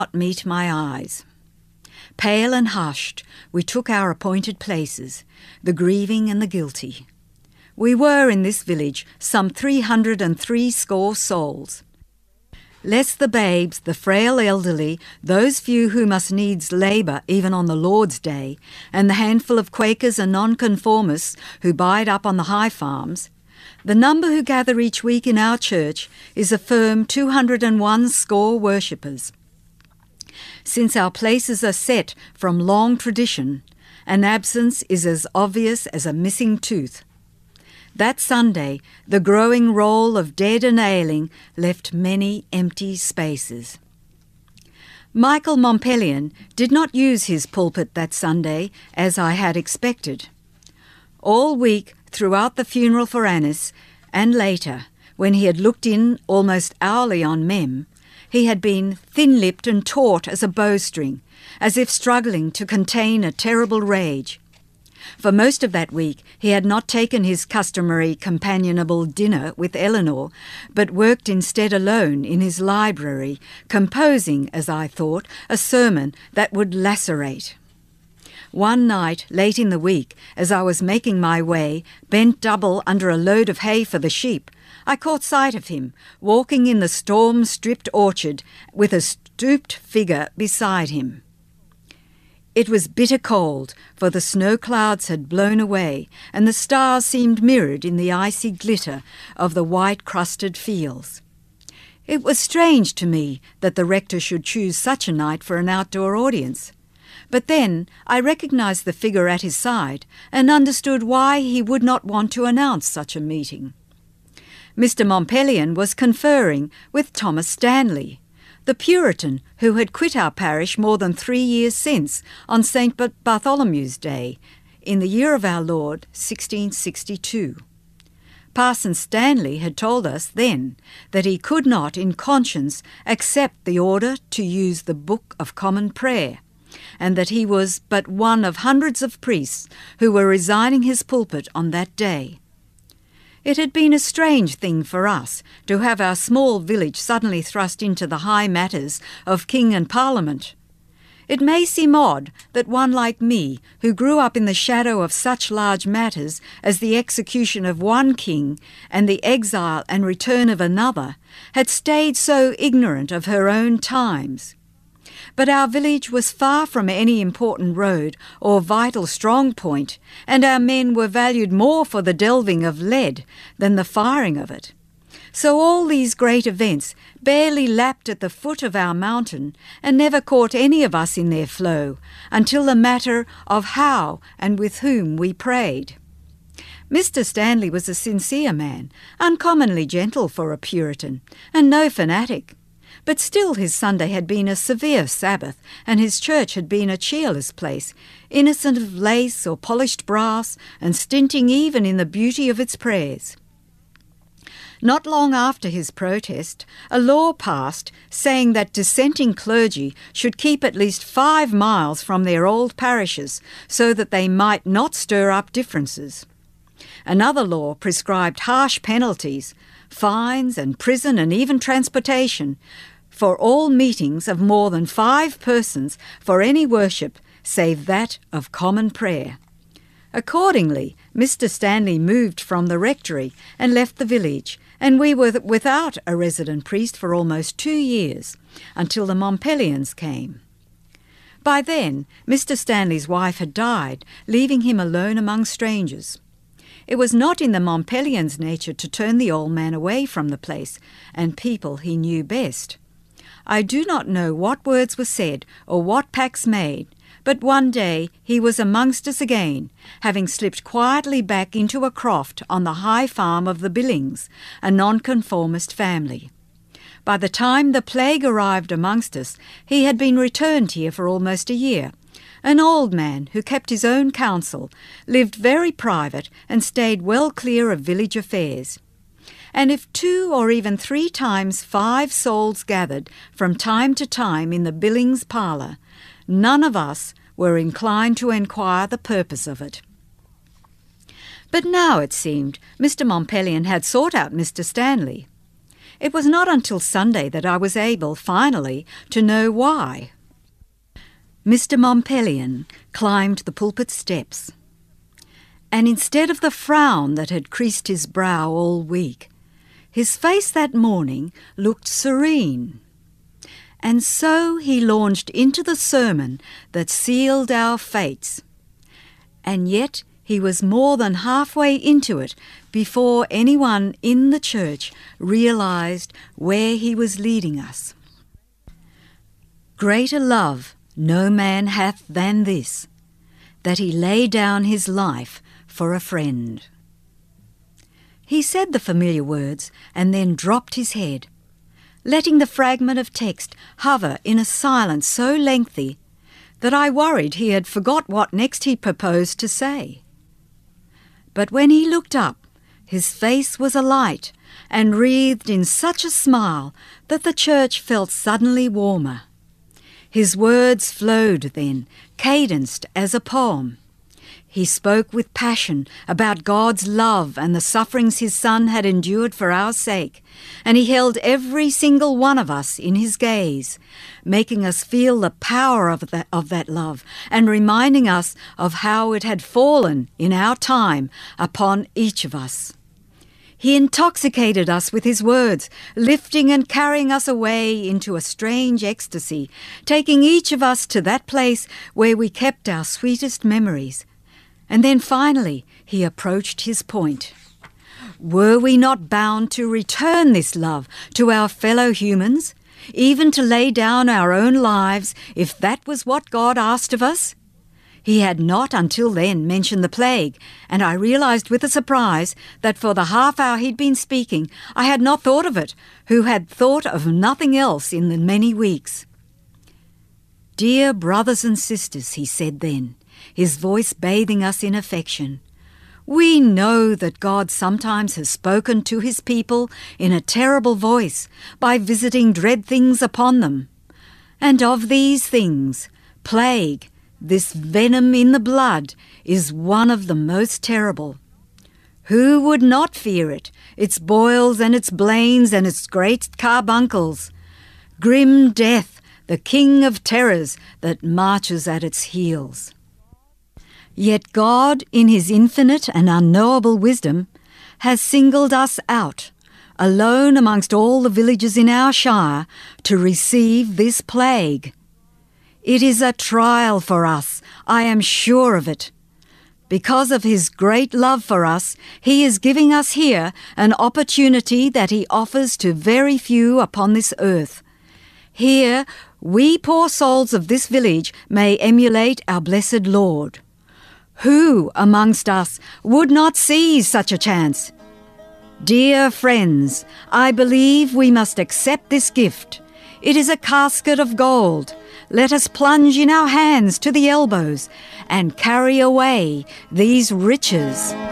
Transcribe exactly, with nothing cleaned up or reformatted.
not meet my eyes. Pale and hushed, we took our appointed places, the grieving and the guilty. We were in this village some three hundred and three score souls. Less the babes, the frail elderly, those few who must needs labour even on the Lord's day, and the handful of Quakers and nonconformists who bide up on the high farms, the number who gather each week in our church is a firm two hundred and one score worshippers. Since our places are set from long tradition, an absence is as obvious as a missing tooth. That Sunday, the growing roll of dead and ailing left many empty spaces. Michael Mompellion did not use his pulpit that Sunday as I had expected. All week throughout the funeral for Annis, and later, when he had looked in almost hourly on Mem, he had been thin-lipped and taut as a bowstring, as if struggling to contain a terrible rage. For most of that week he had not taken his customary companionable dinner with Eleanor, but worked instead alone in his library, composing, as I thought, a sermon that would lacerate. One night, late in the week, as I was making my way, bent double under a load of hay for the sheep, I caught sight of him, walking in the storm-stripped orchard with a stooped figure beside him. It was bitter cold, for the snow clouds had blown away, and the stars seemed mirrored in the icy glitter of the white-crusted fields. It was strange to me that the rector should choose such a night for an outdoor audience. But then I recognised the figure at his side and understood why he would not want to announce such a meeting. Mister Mompellion was conferring with Thomas Stanley, the Puritan who had quit our parish more than three years since on Saint Bartholomew's Day, in the year of our Lord, sixteen sixty-two. Parson Stanley had told us then that he could not in conscience accept the order to use the Book of Common Prayer, and that he was but one of hundreds of priests who were resigning his pulpit on that day. It had been a strange thing for us to have our small village suddenly thrust into the high matters of king and parliament. It may seem odd that one like me, who grew up in the shadow of such large matters as the execution of one king and the exile and return of another, had stayed so ignorant of her own times. But our village was far from any important road or vital strong point, and our men were valued more for the delving of lead than the firing of it. So all these great events barely lapped at the foot of our mountain and never caught any of us in their flow, until the matter of how and with whom we prayed. Mister Stanley was a sincere man, uncommonly gentle for a Puritan, and no fanatic. But still his Sunday had been a severe Sabbath, and his church had been a cheerless place, innocent of lace or polished brass, and stinting even in the beauty of its prayers. Not long after his protest, a law passed saying that dissenting clergy should keep at least five miles from their old parishes so that they might not stir up differences. Another law prescribed harsh penalties, fines and prison and even transportation, for all meetings of more than five persons for any worship save that of common prayer. Accordingly, Mister Stanley moved from the rectory and left the village, and we were without a resident priest for almost two years, until the Mompellions came. By then, Mister Stanley's wife had died, leaving him alone among strangers. It was not in the Mompellions' nature to turn the old man away from the place and people he knew best. I do not know what words were said or what pacts made, but one day he was amongst us again, having slipped quietly back into a croft on the high farm of the Billings, a nonconformist family. By the time the plague arrived amongst us, he had been returned here for almost a year, an old man who kept his own counsel, lived very private, and stayed well clear of village affairs. And if two or even three times five souls gathered from time to time in the Billings parlour, none of us were inclined to enquire the purpose of it. But now, it seemed, Mister Mompellion had sought out Mister Stanley. It was not until Sunday that I was able, finally, to know why. Mister Montpelion climbed the pulpit steps, and instead of the frown that had creased his brow all week, his face that morning looked serene. And so he launched into the sermon that sealed our fates. And yet he was more than halfway into it before anyone in the church realized where he was leading us. Greater love no man hath than this, that he lay down his life for a friend. He said the familiar words and then dropped his head, letting the fragment of text hover in a silence so lengthy that I worried he had forgot what next he proposed to say. But when he looked up, his face was alight and wreathed in such a smile that the church felt suddenly warmer. His words flowed then, cadenced as a poem. He spoke with passion about God's love and the sufferings his Son had endured for our sake, and he held every single one of us in his gaze, making us feel the power of that, of that love and reminding us of how it had fallen in our time upon each of us. He intoxicated us with his words, lifting and carrying us away into a strange ecstasy, taking each of us to that place where we kept our sweetest memories. And then finally he approached his point. Were we not bound to return this love to our fellow humans, even to lay down our own lives if that was what God asked of us? He had not until then mentioned the plague, and I realized with a surprise that for the half hour he'd been speaking, I had not thought of it, who had thought of nothing else in the many weeks. Dear brothers and sisters, he said then, his voice bathing us in affection, we know that God sometimes has spoken to his people in a terrible voice by visiting dread things upon them. And of these things, plague, this venom in the blood, is one of the most terrible. Who would not fear it, its boils and its blains and its great carbuncles? Grim death, the king of terrors that marches at its heels. Yet God, in his infinite and unknowable wisdom, has singled us out, alone amongst all the villages in our shire, to receive this plague. It is a trial for us, I am sure of it. Because of his great love for us, he is giving us here an opportunity that he offers to very few upon this earth. Here, we poor souls of this village may emulate our blessed Lord. Who amongst us would not seize such a chance? Dear friends, I believe we must accept this gift. It is a casket of gold. Let us plunge in our hands to the elbows and carry away these riches.